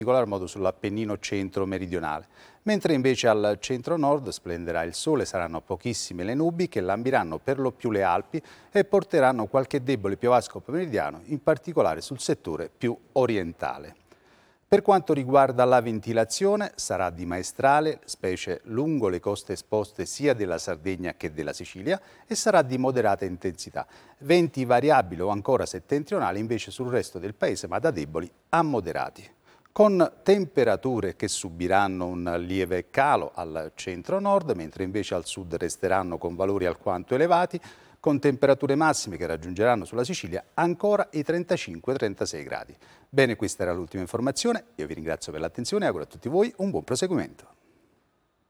particolar modo sull'Appennino centro-meridionale, mentre invece al centro-nord splenderà il sole, saranno pochissime le nubi che lambiranno per lo più le Alpi e porteranno qualche debole piovasco pomeridiano, in particolare sul settore più orientale. Per quanto riguarda la ventilazione, sarà di maestrale, specie lungo le coste esposte sia della Sardegna che della Sicilia, e sarà di moderata intensità. Venti variabili o ancora settentrionali invece sul resto del paese, ma da deboli a moderati, con temperature che subiranno un lieve calo al centro-nord, mentre invece al sud resteranno con valori alquanto elevati, con temperature massime che raggiungeranno sulla Sicilia ancora i 35-36 gradi. Bene, questa era l'ultima informazione, io vi ringrazio per l'attenzione e auguro a tutti voi un buon proseguimento.